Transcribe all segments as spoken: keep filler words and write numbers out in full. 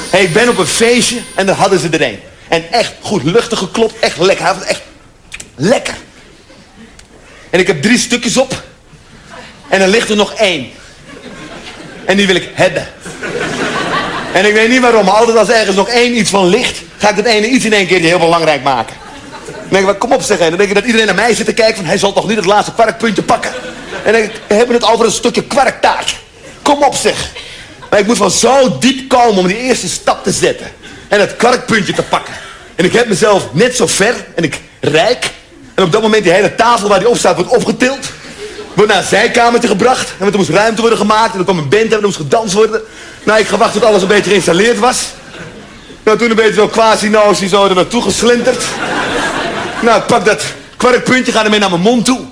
Hey, ik ben op een feestje en daar hadden ze er een. En echt goed luchtig geklopt, echt lekker. Hij vond het echt lekker. En ik heb drie stukjes op. En er ligt er nog één. En die wil ik hebben. En ik weet niet waarom, maar altijd als er ergens nog één iets van ligt, ga ik dat ene iets in één keer heel belangrijk maken. Dan denk ik, kom op zeg. En dan denk ik dat iedereen naar mij zit te kijken van, hij zal toch niet het laatste kwarkpuntje pakken. En dan denk ik, we hebben het over een stukje kwarktaart. Kom op zeg. Maar ik moet van zo diep komen om die eerste stap te zetten. En het kwarkpuntje te pakken. En ik heb mezelf net zo ver en ik rijk. En op dat moment die hele tafel waar die op staat wordt opgetild. Wordt naar een zijkamertje gebracht. En er moest ruimte worden gemaakt. En er kwam een band en er moest gedanst worden. Nou, ik gewacht tot alles een beetje geïnstalleerd was. Nou, toen een beetje zo quasi-notie zo er naartoe geslinterd. Nou, ik pak dat kwarkpuntje, ga ermee naar mijn mond toe.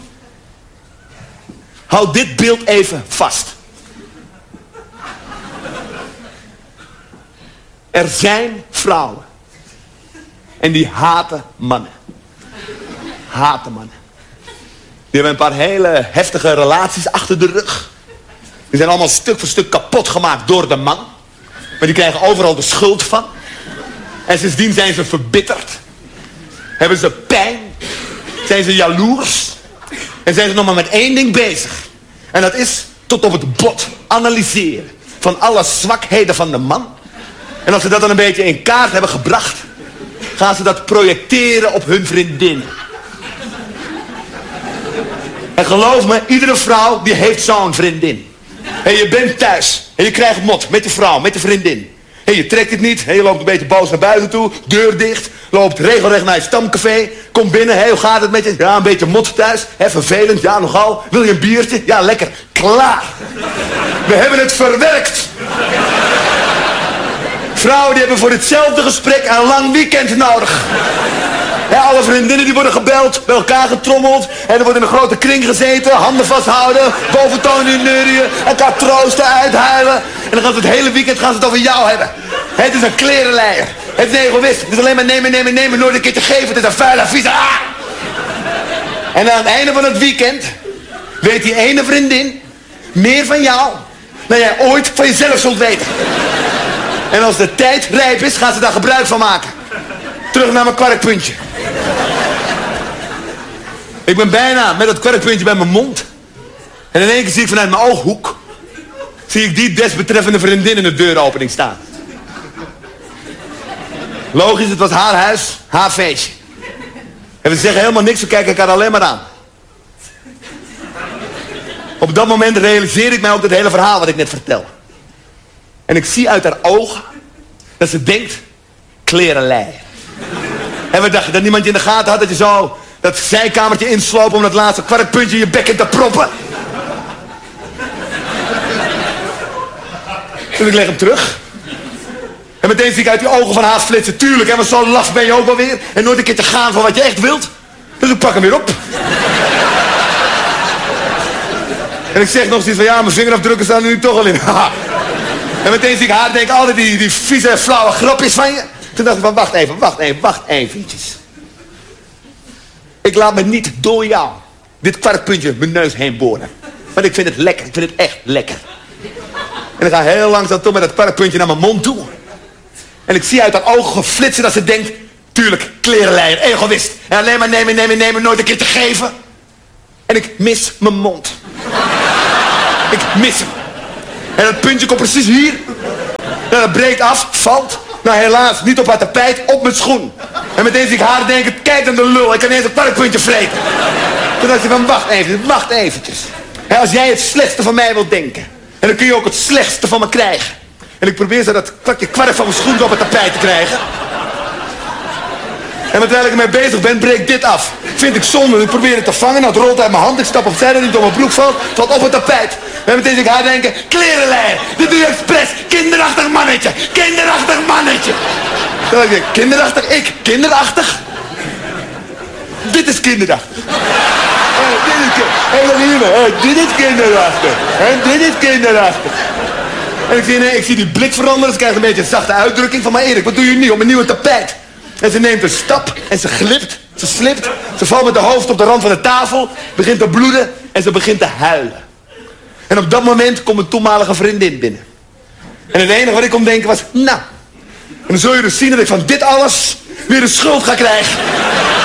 Houd dit beeld even vast. Er zijn vrouwen. En die haten mannen. Haten mannen. Die hebben een paar hele heftige relaties achter de rug. Die zijn allemaal stuk voor stuk kapot gemaakt door de man. Maar die krijgen overal de schuld van. En sindsdien zijn ze verbitterd. Hebben ze pijn. Zijn ze jaloers. En zijn ze nog maar met één ding bezig. En dat is tot op het bot analyseren. Van alle zwakheden van de man. En als ze dat dan een beetje in kaart hebben gebracht. Gaan ze dat projecteren op hun vriendin. En geloof me, iedere vrouw die heeft zo'n vriendin. En je bent thuis. En je krijgt mot met je vrouw, met je vriendin. En je trekt het niet. En je loopt een beetje boos naar buiten toe. Deur dicht. Loopt regelrecht naar je stamcafé. Komt binnen. Hey, hoe gaat het met je? Ja, een beetje mot thuis. Hè, vervelend. Ja, nogal. Wil je een biertje? Ja, lekker. Klaar. We hebben het verwerkt. Vrouwen die hebben voor hetzelfde gesprek een lang weekend nodig. Ja, alle vriendinnen die worden gebeld, bij elkaar getrommeld. En er wordt in een grote kring gezeten, handen vasthouden, boventoon in neurieën, elkaar troosten, uithuilen. En dan gaan ze het hele weekend gaan ze het over jou hebben. Het is een klerenleier. Het is een egoïst. Het is alleen maar nemen, nemen, nemen, nooit een keertje geven. Het is een vuile, vieze. Ah! En aan het einde van het weekend weet die ene vriendin meer van jou dan jij ooit van jezelf zult weten. En als de tijd rijp is, gaan ze daar gebruik van maken. Terug naar mijn kwarkpuntje. Ik ben bijna met dat kwarkpuntje bij mijn mond. En in één keer zie ik vanuit mijn ooghoek, zie ik die desbetreffende vriendin in de deuropening staan. Logisch, het was haar huis, haar feestje. En we zeggen helemaal niks, we kijken elkaar alleen maar aan. Op dat moment realiseer ik mij ook het hele verhaal wat ik net vertel. En ik zie uit haar ogen dat ze denkt, klerenleier. En we dachten dat niemand je in de gaten had dat je zo dat zijkamertje insloop om dat laatste kwarkpuntje in je bek in te proppen. Dus ik leg hem terug. En meteen zie ik uit die ogen van haar flitsen. Tuurlijk, hè, want zo laf ben je ook wel weer. En nooit een keer te gaan voor wat je echt wilt. Dus ik pak hem weer op. En ik zeg nog zoiets van, ja, mijn vingerafdrukken staan er nu toch al in. En meteen zie ik haar denken, altijd die, die vieze, flauwe grapjes van je. Toen dacht ik van, wacht even, wacht even, wacht eventjes. Ik laat me niet door jou dit kwarkpuntje mijn neus heen boren. Want ik vind het lekker, ik vind het echt lekker. En ik ga heel langzaam toch met dat kwarkpuntje naar mijn mond toe. En ik zie uit haar ogen flitsen dat ze denkt, tuurlijk, klerenleier, egoïst. En alleen maar nemen, nemen, nemen, nooit een keer te geven. En ik mis mijn mond. Ik mis hem. En dat puntje komt precies hier. En dat breekt af, valt. Nou helaas, niet op haar tapijt, op mijn schoen. En meteen zie ik haar denken, kijk dan de lul, ik kan eens een kwarkpuntje vreten. Toen dacht je van, wacht even, wacht eventjes. En als jij het slechtste van mij wilt denken, en dan kun je ook het slechtste van me krijgen. En ik probeer zo dat kwakje kwark van mijn schoen op het tapijt te krijgen. En terwijl ik ermee bezig ben, breekt dit af. Vind ik zonde, ik probeer het te vangen, nou het rolt uit mijn hand, ik stap opzij dat het niet op mijn broek valt, het valt op het tapijt. En meteen zie ik haar denken, klerenleier, dit doe je expres, kinderachtig mannetje, kinderachtig mannetje. Dan denk ik, kinderachtig, ik, kinderachtig? Dit is kinderachtig. Hey, dit is, hey, hier, hey, dit is kinderachtig. En dit is kinderachtig. En ik zie, nee, ik zie die blik veranderen, ze krijgt een beetje een zachte uitdrukking van, maar Erik, wat doe je nu op mijn nieuwe tapijt? En ze neemt een stap en ze glipt, ze slipt, ze valt met haar hoofd op de rand van de tafel, begint te bloeden en ze begint te huilen. En op dat moment komt een toenmalige vriendin binnen. En het enige wat ik kon denken was, nou, En dan zul je dus zien dat ik van dit alles weer de schuld ga krijgen.